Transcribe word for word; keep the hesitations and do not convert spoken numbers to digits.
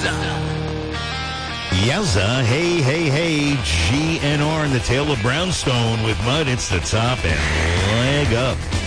Yowza, hey, hey, hey, G N R in the tail of Brownstone with Mud. It's the top and leg up.